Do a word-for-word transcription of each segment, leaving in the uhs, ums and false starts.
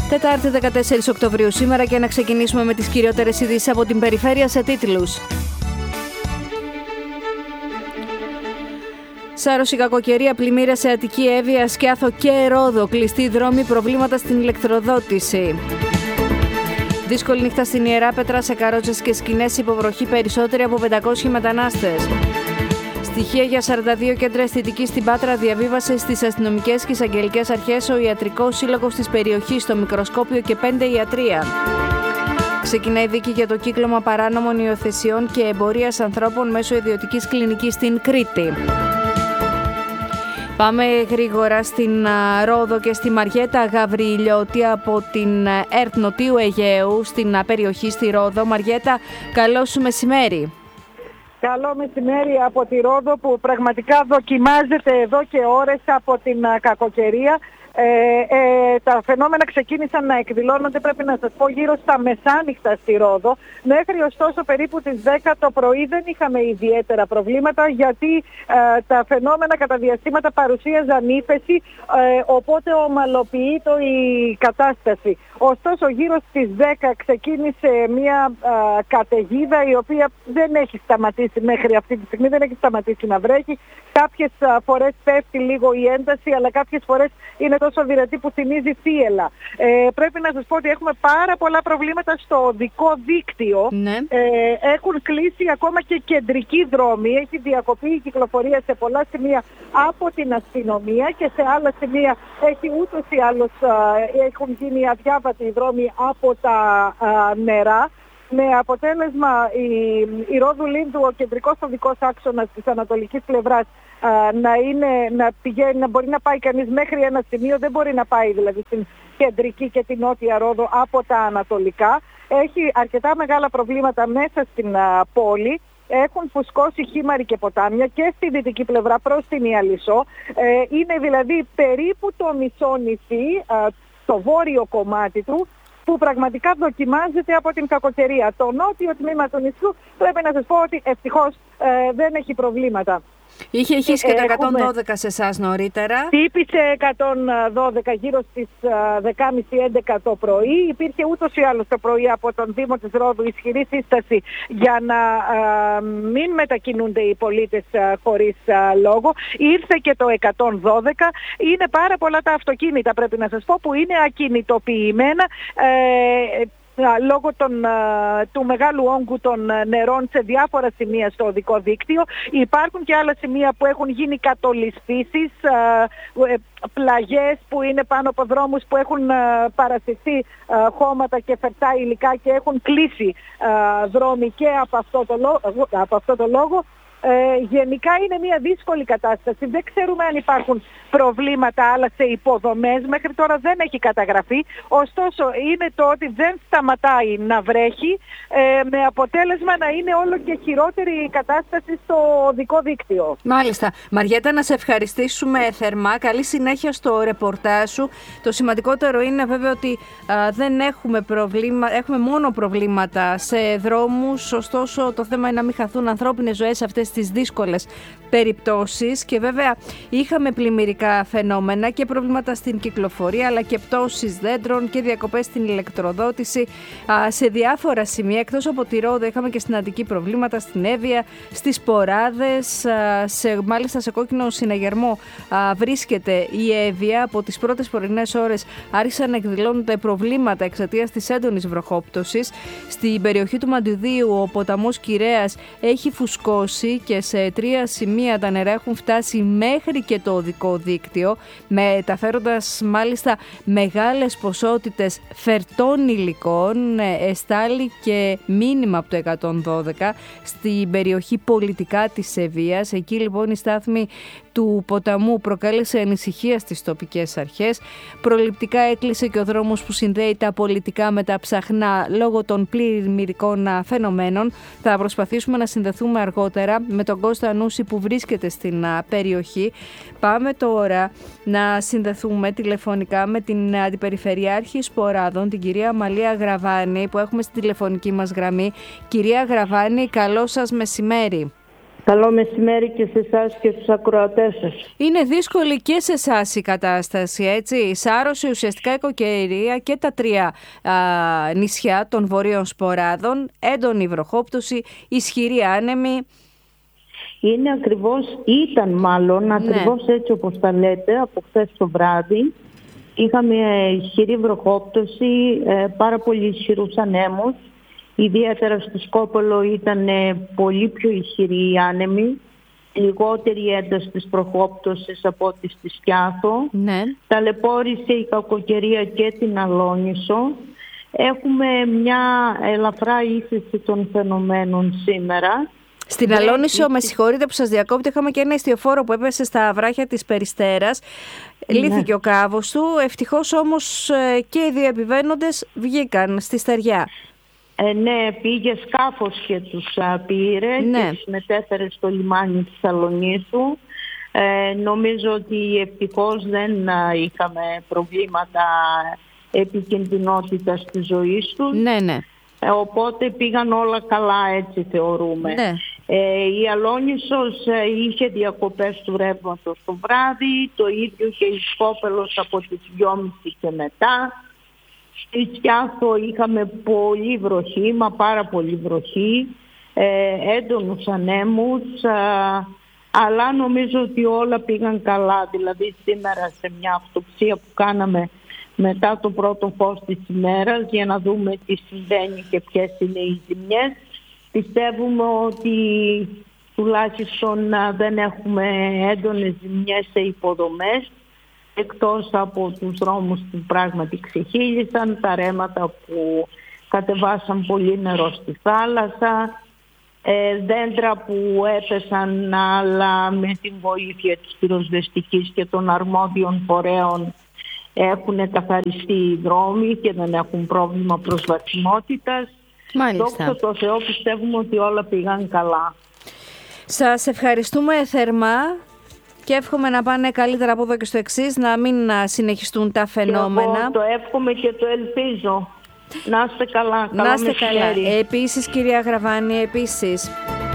Τετάρτη δεκατέσσερις Οκτωβρίου σήμερα και να ξεκινήσουμε με τις κυριότερες ειδήσεις από την περιφέρεια σε τίτλους. Σάρωση, κακοκαιρία, πλημμύρες σε Αττική, Εύβοια, Σκιάθο και Ρόδο. Κλειστοί δρόμοι, προβλήματα στην ηλεκτροδότηση. Δύσκολη νύχτα στην Ιεράπετρα, σε καρότσες και σκηνές, υποβροχή, περισσότεροι από πεντακόσιοι μετανάστες. Στοιχεία για σαράντα δύο κέντρα αισθητικής στην Πάτρα διαβίβασε στις αστυνομικές και εισαγγελικές αρχές ο Ιατρικός Σύλλογος της περιοχής, το Μικροσκόπιο και πέντε ιατρεία. Ξεκινάει δίκη για το κύκλωμα παράνομων υιοθεσιών και εμπορίας ανθρώπων μέσω ιδιωτικής κλινικής στην Κρήτη. Πάμε γρήγορα στην Ρόδο και στη Μαριέτα Γαβριλιώτη από την ΕΡΤ Νοτίου Αιγαίου στην περιοχή στη Ρόδο. Μαριέτα, καλό σου μεσημέρι. Καλό μεσημέρι από τη Ρόδο που πραγματικά δοκιμάζεται εδώ και ώρες από την κακοκαιρία. Ε, ε, τα φαινόμενα ξεκίνησαν να εκδηλώνονται, πρέπει να σας πω, γύρω στα μεσάνυχτα στη Ρόδο. Μέχρι ωστόσο περίπου τις δέκα το πρωί δεν είχαμε ιδιαίτερα προβλήματα, γιατί ε, τα φαινόμενα κατά διαστήματα παρουσίαζαν ύφεση, ε, οπότε ομαλοποιείται η κατάσταση. Ωστόσο γύρω στις δέκα ξεκίνησε μια ε, καταιγίδα η οποία δεν έχει σταματήσει μέχρι αυτή τη στιγμή, δεν έχει σταματήσει να βρέχει. Κάποιες ε, φορές πέφτει λίγο η ένταση, αλλά κάποιες φορές είναι τόσο δυνατή που θυμίζει θύελλα. Ε, πρέπει να σας πω ότι έχουμε πάρα πολλά προβλήματα στο οδικό δίκτυο. Ναι. Ε, έχουν κλείσει ακόμα και κεντρικοί δρόμοι. Έχει διακοπεί η κυκλοφορία σε πολλά σημεία από την αστυνομία και σε άλλα σημεία έχει ούτως ή άλλως α, έχουν γίνει αδιάβατοι οι δρόμοι από τα α, νερά. Με αποτέλεσμα η, η Ρόδου Λίνδου, ο κεντρικός οδικός άξονας της ανατολικής πλευράς, α, να, είναι, να, πηγαίνει, να μπορεί να πάει κανείς μέχρι ένα σημείο, δεν μπορεί να πάει δηλαδή στην κεντρική και την νότια Ρόδο από τα ανατολικά. Έχει αρκετά μεγάλα προβλήματα μέσα στην α, πόλη. Έχουν φουσκώσει χήμαροι και ποτάμια και στη δυτική πλευρά προς την Ιαλισσό. Ε, είναι δηλαδή περίπου το μισό νησί, α, το βόρειο κομμάτι του, που πραγματικά δοκιμάζεται από την κακοκαιρία. Το νότιο τμήμα του νησιού πρέπει να σας πω ότι ευτυχώς ε, δεν έχει προβλήματα. Είχε χύσει και το εκατόν δώδεκα σε εσάς νωρίτερα. Τύπησε εκατόν δώδεκα γύρω στις δέκα και μισή έντεκα το πρωί. Υπήρχε ούτως ή άλλως το πρωί από τον Δήμο της Ρόδου ισχυρή σύσταση για να α, μην μετακινούνται οι πολίτες α, χωρίς α, λόγο. Ήρθε και το εκατόν δώδεκα. Είναι πάρα πολλά τα αυτοκίνητα, πρέπει να σας πω, που είναι ακινητοποιημένα. Ε, λόγω των, του μεγάλου όγκου των νερών σε διάφορα σημεία στο οδικό δίκτυο. Υπάρχουν και άλλα σημεία που έχουν γίνει κατολισθήσεις, πλαγιές που είναι πάνω από δρόμους που έχουν παρασυρθεί χώματα και φερτά υλικά και έχουν κλείσει δρόμοι και από αυτό το λόγο. Από αυτό το λόγο. Ε, γενικά είναι μια δύσκολη κατάσταση. Δεν ξέρουμε αν υπάρχουν προβλήματα άλλα σε υποδομές. Μέχρι τώρα δεν έχει καταγραφεί. Ωστόσο είναι το ότι δεν σταματάει να βρέχει, ε, με αποτέλεσμα να είναι όλο και χειρότερη η κατάσταση στο οδικό δίκτυο. Μάλιστα. Μαριέτα, να σε ευχαριστήσουμε θερμά. Καλή συνέχεια στο ρεπορτάζ σου. Το σημαντικότερο είναι βέβαια ότι α, δεν έχουμε προβλήμα, έχουμε μόνο προβλήματα σε δρόμους. Ωστόσο το θέμα είναι να μην χαθούν ανθρώπινες ζωές αυτές στις δύσκολες περιπτώσεις και βέβαια είχαμε πλημμυρικά φαινόμενα και προβλήματα στην κυκλοφορία, αλλά και πτώσεις δέντρων και διακοπές στην ηλεκτροδότηση α, σε διάφορα σημεία. Εκτός από τη Ρόδο είχαμε και στην Αττική προβλήματα, στην Εύβοια, στις Ποράδες, α, σε, μάλιστα σε κόκκινο συναγερμό α, βρίσκεται η Εύβοια. Από τις πρώτες πρωινές ώρες άρχισαν να εκδηλώνονται προβλήματα εξαιτίας της έντονης βροχόπτωσης. Στην περιοχή του Μαντιδίου ο ποταμός Κυρέας έχει φουσκώσει και σε τρία σημεία τα νερά έχουν φτάσει μέχρι και το οδικό δίκτυο, μεταφέροντας μάλιστα μεγάλες ποσότητες φερτών υλικών. Εστάλει και μήνυμα από το εκατόν δώδεκα στην περιοχή πολιτικά της Εύβοιας. Εκεί λοιπόν η στάθμη του ποταμού προκάλεσε ανησυχία στις τοπικές αρχές. Προληπτικά έκλεισε και ο δρόμος που συνδέει τα πολιτικά με τα Ψαχνά λόγω των πλημμυρικών φαινομένων. Θα προσπαθήσουμε να συνδεθούμε αργότερα με τον Κώστα Νούση που βρίσκεται στην περιοχή. Πάμε τώρα να συνδεθούμε τηλεφωνικά με την Αντιπεριφερειάρχη Σποράδων, την κυρία Αμαλία Γραβάνη, που έχουμε στη τηλεφωνική μας γραμμή. Κυρία Γραβάνη, καλό σας μεσημέρι. Καλό μεσημέρι και σε εσάς και στους ακροατές σας. Είναι δύσκολη και σε εσάς η κατάσταση, έτσι. Σάρωσε ουσιαστικά η κακοκαιρία και τα τρία α, νησιά των βορείων σποράδων, έντονη βροχόπτωση, ισχυρή άνεμη. Είναι ακριβώς, ήταν μάλλον ακριβώς ναι. έτσι όπως τα λέτε, από χθες το βράδυ. Είχαμε ισχυρή βροχόπτωση, πάρα πολύ ισχυρούς ανέμους. Ιδιαίτερα στο Σκόπελο ήταν πολύ πιο ισχυρή η άνεμη, λιγότερη ένταση της βροχόπτωσης από ό,τι στη Σκιάθο. Ναι. Ταλαιπώρησε η κακοκαιρία και την Αλόνησο. Έχουμε μια ελαφρά ύφεση των φαινομένων σήμερα. Στην Αλόνησο, με συγχωρείτε που σας διακόπτω, είχαμε και ένα ιστιοφόρο που έπεσε στα βράχια της Περιστέρας. Ναι. Λύθηκε ο κάβος του, ευτυχώς όμως και οι δύο επιβαίνοντες βγήκαν στη στεριά. Ε, ναι, πήγε σκάφος και τους α, πήρε ναι. και τους μετέφερε στο λιμάνι της Αλονίσου. Ε, νομίζω ότι ευτυχώς δεν α, είχαμε προβλήματα επικινδυνότητας της ζωής τους. Ναι, ναι. Ε, οπότε πήγαν όλα καλά, έτσι θεωρούμε. Ναι. Ε, η Αλόνησος ε, είχε διακοπές του ρεύματος το βράδυ, το ίδιο και η Σκόπελος από τις δυόμιση και μετά. Στη Σκιάθο είχαμε πολύ βροχή, μα πάρα πολύ βροχή, ε, έντονους ανέμους, α, αλλά νομίζω ότι όλα πήγαν καλά. Δηλαδή σήμερα σε μια αυτοψία που κάναμε μετά το πρώτο φως της ημέρας για να δούμε τι συμβαίνει και ποιες είναι οι ζημιές, πιστεύουμε ότι τουλάχιστον α, δεν έχουμε έντονες ζημιές σε υποδομές, εκτός από τους δρόμους που πράγματι ξεχύλισαν, τα ρέματα που κατεβάσαν πολύ νερό στη θάλασσα, ε, δέντρα που έπεσαν, αλλά με την βοήθεια της πυροσβεστικής και των αρμόδιων φορέων έχουν καθαριστεί οι δρόμοι και δεν έχουν πρόβλημα προσβασιμότητας. Δόξα τω Θεώ, πιστεύουμε ότι όλα πήγαν καλά. Σας ευχαριστούμε θερμά. Και εύχομαι να πάνε καλύτερα από εδώ και στο εξής, να μην συνεχιστούν τα φαινόμενα. Και εγώ το εύχομαι και το ελπίζω. Να είστε καλά. Να είστε καλά. Επίσης, κυρία Γραβάνη, επίσης.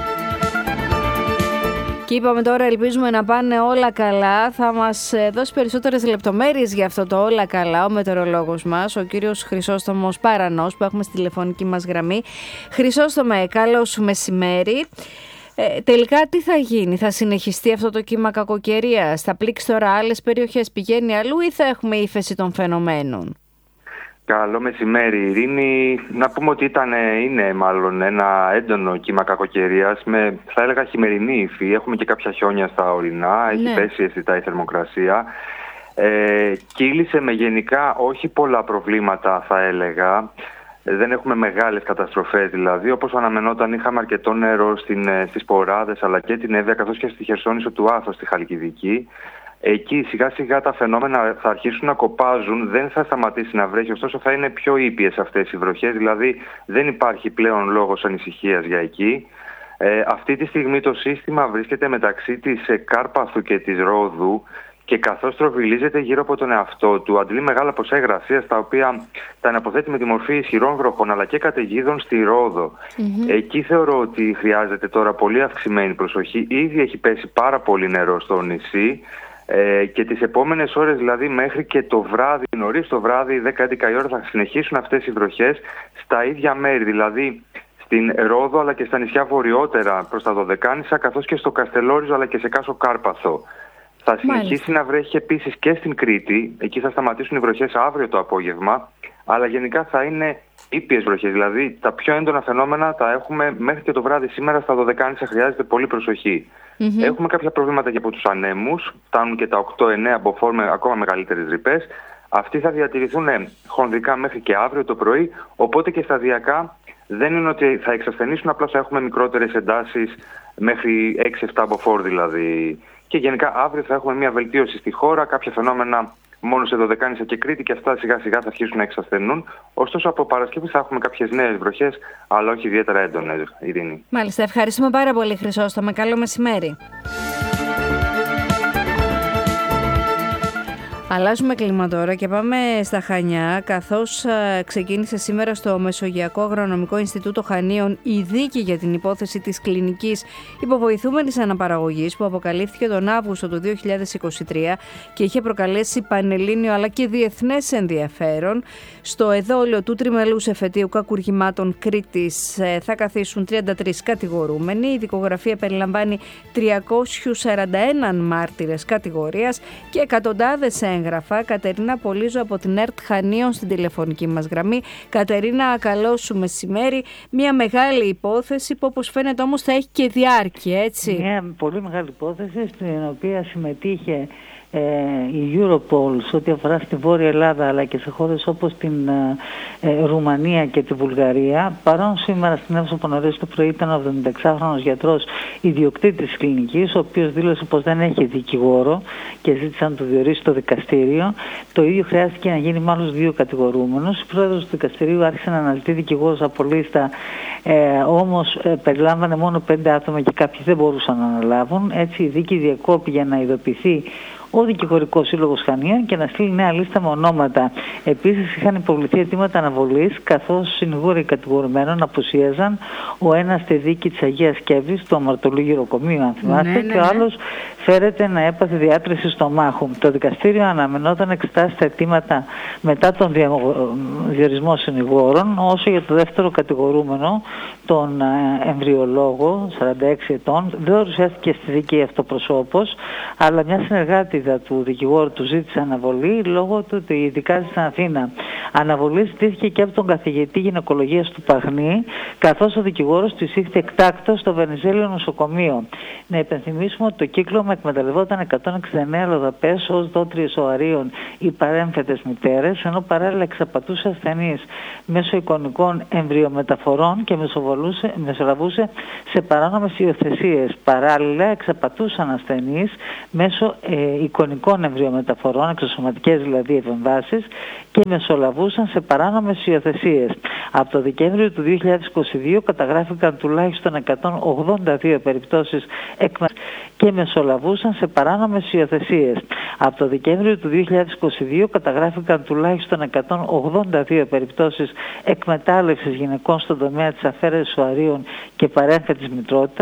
Και είπαμε τώρα, ελπίζουμε να πάνε όλα καλά. Θα μας δώσει περισσότερες λεπτομέρειες για αυτό το όλα καλά ο μετεωρολόγος μας, ο κύριος Χρυσόστομος Παρανός, που έχουμε στη τηλεφωνική μας γραμμή. Χρυσόστομε, καλό σου μεσημέρι. Ε, τελικά τι θα γίνει, θα συνεχιστεί αυτό το κύμα κακοκαιρίας, θα πλήξει τώρα άλλες περιοχές, πηγαίνει αλλού ή θα έχουμε ύφεση των φαινομένων? Καλό μεσημέρι, Ειρήνη. Να πούμε ότι ήταν, είναι μάλλον ένα έντονο κύμα κακοκαιρίας με, θα έλεγα, χειμερινή υφή. Έχουμε και κάποια χιόνια στα ορεινά, έχει ναι. πέσει αισθητά η θερμοκρασία. Ε, κύλησε με γενικά όχι πολλά προβλήματα, θα έλεγα. Δεν έχουμε μεγάλες καταστροφές δηλαδή, όπως αναμενόταν. Είχαμε αρκετό νερό στην, στις Ποράδες αλλά και την Εύβοια, καθώς και στη Χερσόνησο του Άθος, στη Χαλκιδική. Εκεί σιγά σιγά τα φαινόμενα θα αρχίσουν να κοπάζουν, δεν θα σταματήσει να βρέχει, ωστόσο θα είναι πιο ήπιες αυτές οι βροχές, δηλαδή δεν υπάρχει πλέον λόγος ανησυχίας για εκεί. Ε, αυτή τη στιγμή το σύστημα βρίσκεται μεταξύ της Κάρπαθου και της Ρόδου, και καθώς τροβιλίζεται γύρω από τον εαυτό του, αντλεί μεγάλα ποσά υγρασίας, τα οποία τα αναποθέτει με τη μορφή ισχυρών βροχών αλλά και καταιγίδων στη Ρόδο. Mm-hmm. Εκεί θεωρώ ότι χρειάζεται τώρα πολύ αυξημένη προσοχή. Ήδη έχει πέσει πάρα πολύ νερό στο νησί ε, και τις επόμενες ώρες, δηλαδή μέχρι και το βράδυ, νωρίς το βράδυ, δέκα έντεκα η ώρα, θα συνεχίσουν αυτές οι βροχές στα ίδια μέρη, δηλαδή στην Ρόδο αλλά και στα νησιά βορειότερα προς τα Δωδεκάνησα, καθώς και στο Καστελόριζο αλλά και σε Κάσο Κάρπαθο. Θα συνεχίσει Μάλιστα. να βρέχει επίσης και στην Κρήτη. Εκεί θα σταματήσουν οι βροχές αύριο το απόγευμα. Αλλά γενικά θα είναι ήπιες βροχές. Δηλαδή τα πιο έντονα φαινόμενα τα έχουμε μέχρι και το βράδυ σήμερα στα Δωδεκάνησα. Χρειάζεται πολύ προσοχή. Mm-hmm. Έχουμε κάποια προβλήματα και από τους ανέμους. Φτάνουν και τα οκτώ εννέα μποφόρ με ακόμα μεγαλύτερες ρηπές. Αυτοί θα διατηρηθούν χονδρικά μέχρι και αύριο το πρωί. Οπότε και σταδιακά δεν είναι ότι θα εξασθενήσουν. Απλά θα έχουμε μικρότερες εντάσεις μέχρι έξι επτά μποφόρ δηλαδή. Και γενικά αύριο θα έχουμε μια βελτίωση στη χώρα, κάποια φαινόμενα μόνο σε Δωδεκάνησα και Κρήτη, και αυτά σιγά σιγά θα αρχίσουν να εξασθενούν. Ωστόσο από Παρασκευή θα έχουμε κάποιες νέες βροχές, αλλά όχι ιδιαίτερα έντονες, Ειρήνη. Μάλιστα, ευχαριστούμε πάρα πολύ, Χρυσόστομε. Καλό μεσημέρι. Αλλάζουμε κλίμα τώρα και πάμε στα Χανιά, καθώς ξεκίνησε σήμερα στο Μεσογειακό Αγρονομικό Ινστιτούτο Χανίων η δίκη για την υπόθεση της κλινικής υποβοηθούμενης αναπαραγωγής που αποκαλύφθηκε τον Αύγουστο του δύο χιλιάδες είκοσι τρία και είχε προκαλέσει πανελλήνιο αλλά και διεθνές ενδιαφέρον. Στο εδόλιο του τριμελούς εφετείου κακουργημάτων Κρήτης θα καθίσουν τριάντα τρεις κατηγορούμενοι. Η δικογραφία περιλαμβάνει τριακόσιους σαράντα ένα μάρτυρες κατηγορίας και εκατοντάδες έγγραφα. Κατερίνα Πολύζου από την ΕΡΤ Χανίων στην τηλεφωνική μας γραμμή. Κατερίνα, καλώς σου μεσημέρι. Μια μεγάλη υπόθεση που όπως φαίνεται όμως θα έχει και διάρκεια, έτσι. Μια πολύ μεγάλη υπόθεση στην οποία συμμετείχε ε, η Europol σε ό,τι αφορά στη Βόρεια Ελλάδα αλλά και σε χώρες όπως την ε, Ρουμανία και τη Βουλγαρία. Παρόν σήμερα στην αίθουσα που νωρίς το πρωί ήταν ο εβδομηνταεξάχρονος γιατρός ιδιοκτήτης της κλινικής, ο οποίος δήλωσε πως δεν έχει δικηγόρο και ζήτησαν να το διορίσει το δικαστήριο. Το ίδιο χρειάστηκε να γίνει με άλλους δύο κατηγορούμενους. Η πρόεδρος του δικαστηρίου άρχισε να αναζητεί δικηγόρους από λίστα, ε, όμως ε, περιλάμβανε μόνο πέντε άτομα και κάποιοι δεν μπορούσαν να αναλάβουν. Έτσι η δίκη διακόπη για να ειδοποιηθεί ο Δικηγορικός Σύλλογος Χανίων και να στείλει νέα λίστα με ονόματα. Επίσης είχαν υποβληθεί αιτήματα αναβολής, καθώς συνηγόροι κατηγορουμένων απουσίαζαν, ο ένας στη δίκη της Αγίας Σκεύης, του αμαρτωλού γυροκομείου, αν θυμάστε, ναι, ναι, ναι. Και ο άλλος φέρεται να έπαθε διάτρηση στο μάχου. Το δικαστήριο αναμενόταν να εξετάσει τα αιτήματα μετά τον διορισμό συνηγόρων, όσο για το δεύτερο κατηγορούμενο, τον εμβριολόγο, σαράντα έξι ετών, δεν παρουσιάστηκε στη δίκη αυτοπροσώπως, αλλά μια συνεργάτη του δικηγόρου του ζήτησε αναβολή λόγω του ότι δικάζει στην Αθήνα. Αναβολή ζητήθηκε και από τον καθηγητή γυναικολογίας του Παχνή, καθώς ο δικηγόρος του εισήχθη εκτάκτος στο Βενιζέλιο νοσοκομείο. Να υπενθυμίσουμε ότι το κύκλωμα εκμεταλλευόταν εκατόν εξήντα εννέα λοδαπές ως δότριες οαρίων ή παρέμφετες μητέρες, ενώ παράλληλα εξαπατούσε ασθενείς μέσω εικονικών εμβριομεταφορών και μεσολαβούσε σε παράνομες υιοθεσίες. Παράλληλα εξαπατούσαν ασθενείς μέσω ε, εικονικών εμβριομεταφορών, εξωσωματικές δηλαδή επεμβάσεις, και μεσολαβούσαν σε παράνομες υιοθεσίες. Από το Δεκέμβριο του δύο χιλιάδες είκοσι δύο καταγράφηκαν τουλάχιστον εκατόν ογδόντα δύο περιπτώσεις εκμετάλλευσης και μεσολαβούσαν σε παράνομες υιοθεσίες. Από το Δεκέμβριο του δύο χιλιάδες είκοσι δύο καταγράφηκαν τουλάχιστον εκατόν ογδόντα δύο περιπτώσεις εκμετάλλευσης γυναικών στον τομέα της αφαίρεσης οαρίων και παρέμφετης μητρότητας.